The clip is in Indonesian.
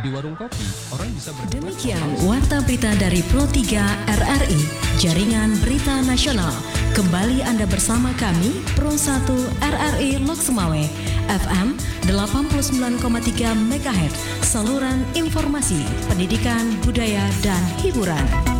Di warung kopi, orang bisa berdebat. Demikian Warta Berita dari Pro 3 RRI, Jaringan Berita Nasional. Kembali Anda bersama kami, Pro 1 RRI Lok Sumawe, FM 89,3 MHz, saluran informasi, pendidikan, budaya, dan hiburan.